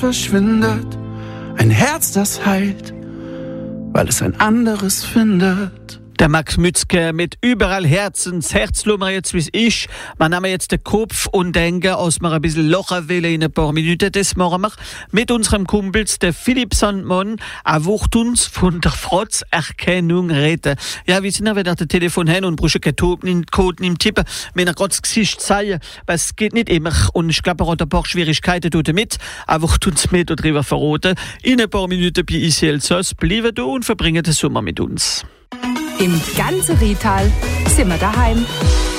verschwindet, ein Herz, das heilt, weil es ein anderes findet. Der Max Mützke mit überall Herzens. Herz lassen wir jetzt, wie es ist. Wir nehmen jetzt den Kopf und denken, als wir ein bisschen locker wollen in ein paar Minuten. Das machen wir mit unserem Kumpel, der Philipp Sandmann. Er wird uns von der Fratzerkennung reden. Ja, wir sind ja wieder am Telefon hin und brauchen keinen Code im Tippen. Wenn er gerade das Gesicht zeigen, weil es geht nicht immer. Und ich glaube, er hat ein paar Schwierigkeiten damit. Er wird uns mehr darüber verraten. In ein paar Minuten bei ICL SOS bleiben da und verbringen den Sommer mit uns. Im ganzen Rheintal sind wir daheim.